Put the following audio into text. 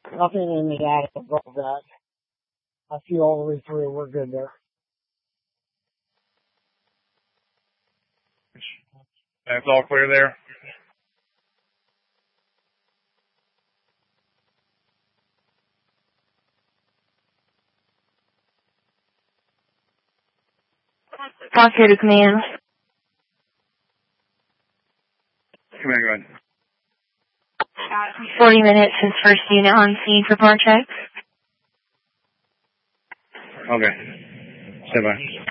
Nothing in the attic above that. I see all the way through. We're good there. That's all clear there? Fox here to command. Command, go ahead. 40 minutes since first unit on scene for part checks. Okay. Stand by.